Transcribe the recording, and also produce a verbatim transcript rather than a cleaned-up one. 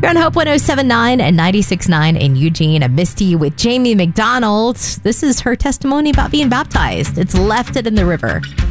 You're on Hope one oh seven point nine and ninety-six point nine in Eugene. A Misty with Jamie McDonald. This is her testimony about being baptized. It's Left It in the River.